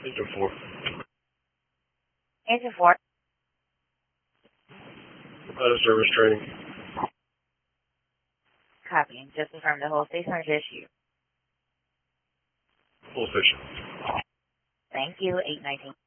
Engine 4. Engine 4. Service training. Copy. Just confirm the whole station or just you? Full station. Thank you. 819.